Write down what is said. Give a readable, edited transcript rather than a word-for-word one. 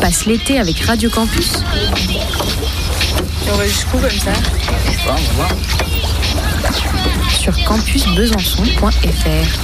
passe l'été avec Radio Campus? On va jusqu'où comme ça? On va voir. Sur campusbesançon.fr.